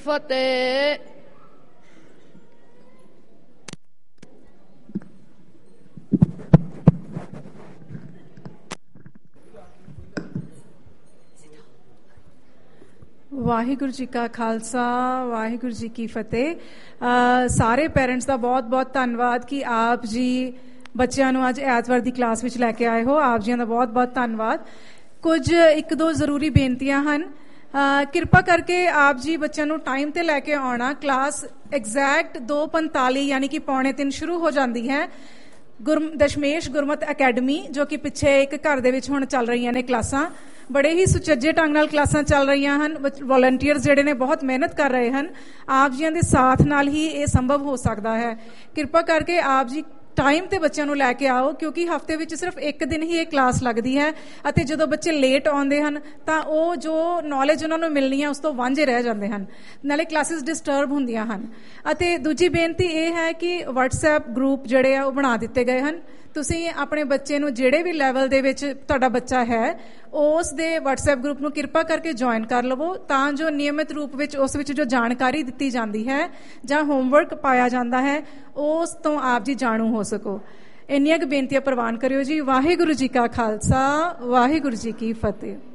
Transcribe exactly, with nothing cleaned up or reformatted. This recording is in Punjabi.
ਫਤਿਹ। ਵਾਹਿਗੁਰੂ ਜੀ ਕਾ ਖਾਲਸਾ, ਵਾਹਿਗੁਰੂ ਜੀ ਕੀ ਫਤਿਹ। ਸਾਰੇ ਪੈਰੈਂਟਸ ਦਾ ਬਹੁਤ ਬਹੁਤ ਧੰਨਵਾਦ ਕਿ ਆਪ ਜੀ ਬੱਚਿਆਂ ਨੂੰ ਅੱਜ ਐਤਵਾਰ ਦੀ ਕਲਾਸ ਵਿੱਚ ਲੈ ਕੇ ਆਏ ਹੋ। ਆਪ ਜੀਆਂ ਦਾ ਬਹੁਤ ਬਹੁਤ ਧੰਨਵਾਦ। ਕੁਝ ਇੱਕ ਦੋ ਜ਼ਰੂਰੀ ਬੇਨਤੀਆਂ ਹਨ। ਕਿਰਪਾ ਕਰਕੇ ਆਪ ਜੀ ਬੱਚਿਆਂ ਨੂੰ ਟਾਈਮ ਤੇ ਲੈ ਕੇ ਆਉਣਾ। ਕਲਾਸ ਐਗਜ਼ੈਕਟ ਦੋ ਪੰਤਾਲੀ ਯਾਨੀ ਕਿ ਪੌਣੇ ਤਿੰਨ ਸ਼ੁਰੂ ਹੋ ਜਾਂਦੀ ਹੈ। ਗੁਰ ਦਸ਼ਮੇਸ਼ ਗੁਰਮਤ ਅਕੈਡਮੀ, ਜੋ ਕਿ ਪਿੱਛੇ ਇੱਕ ਘਰ ਦੇ ਵਿੱਚ ਹੁਣ ਚੱਲ ਰਹੀਆਂ ਨੇ ਕਲਾਸਾਂ, ਬੜੇ ਹੀ ਸੁਚੱਜੇ ਢੰਗ ਨਾਲ ਕਲਾਸਾਂ ਚੱਲ ਰਹੀਆਂ ਹਨ। ਵੋਲੰਟੀਅਰਸ ਜਿਹੜੇ ਨੇ ਬਹੁਤ ਮਿਹਨਤ ਕਰ ਰਹੇ ਹਨ। ਆਪ ਜੀਆਂ ਦੇ ਸਾਥ ਨਾਲ ਹੀ ਇਹ ਸੰਭਵ ਹੋ ਸਕਦਾ ਹੈ। ਕਿਰਪਾ ਕਰਕੇ ਆਪ ਜੀ ਟਾਈਮ ਤੇ ਬੱਚਿਆਂ ਨੂੰ ਲੈ ਕੇ ਆਓ, ਕਿਉਂਕਿ ਹਫ਼ਤੇ ਵਿੱਚ ਸਿਰਫ ਇੱਕ ਦਿਨ ਹੀ ਇਹ ਕਲਾਸ ਲੱਗਦੀ ਹੈ ਅਤੇ ਜਦੋਂ ਬੱਚੇ ਲੇਟ ਆਉਂਦੇ ਹਨ ਤਾਂ ਉਹ ਜੋ ਨੌਲੇਜ ਉਹਨਾਂ ਨੂੰ ਮਿਲਣੀ ਹੈ ਉਸ ਤੋਂ ਵਾਂਝੇ ਰਹਿ ਜਾਂਦੇ ਹਨ, ਨਾਲੇ ਕਲਾਸਿਸ ਡਿਸਟਰਬ ਹੁੰਦੀਆਂ ਹਨ। ਅਤੇ ਦੂਜੀ ਬੇਨਤੀ ਇਹ ਹੈ ਕਿ ਵਟਸਐਪ ਗਰੁੱਪ ਜਿਹੜੇ ਆ ਉਹ ਬਣਾ ਦਿੱਤੇ ਗਏ ਹਨ। ਤੁਸੀਂ ਆਪਣੇ ਬੱਚੇ ਨੂੰ ਜਿਹੜੇ ਵੀ ਲੈਵਲ ਦੇ ਵਿੱਚ ਤੁਹਾਡਾ ਬੱਚਾ ਹੈ ਉਸ ਦੇ ਵਟਸਐਪ ਗਰੁੱਪ ਨੂੰ ਕਿਰਪਾ ਕਰਕੇ ਜੁਆਇਨ ਕਰ ਲਵੋ, ਤਾਂ ਜੋ ਨਿਯਮਿਤ ਰੂਪ ਵਿੱਚ ਉਸ ਵਿੱਚ ਜੋ ਜਾਣਕਾਰੀ ਦਿੱਤੀ ਜਾਂਦੀ ਹੈ ਜਾਂ ਹੋਮਵਰਕ ਪਾਇਆ ਜਾਂਦਾ ਹੈ ਉਸ ਤੋਂ ਆਪ ਜੀ ਜਾਣੂ ਹੋ ਸਕੋ। ਇੰਨੀਆਂ ਕੁ ਬੇਨਤੀਆਂ ਪ੍ਰਵਾਨ ਕਰਿਓ ਜੀ। ਵਾਹਿਗੁਰੂ ਜੀ ਕਾ ਖਾਲਸਾ, ਵਾਹਿਗੁਰੂ ਜੀ ਕੀ ਫਤਿਹ।